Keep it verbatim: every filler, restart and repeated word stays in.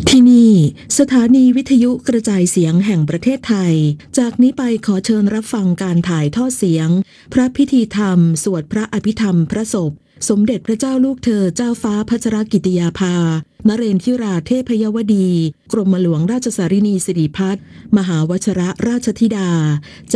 ที่นี่สถานีวิทยุกระจายเสียงแห่งประเทศไทยจากนี้ไปขอเชิญรับฟังการถ่ายทอดเสียงพระพิธีธรรมสวดพระอภิธรรมพระศพสมเด็จพระเจ้าลูกเธอเจ้าฟ้าพัชรกิติยาภานเรนทิราเทพยวดีกรมหลวงราชสารินีสิริพัฒน์มหาวชรราชธิดา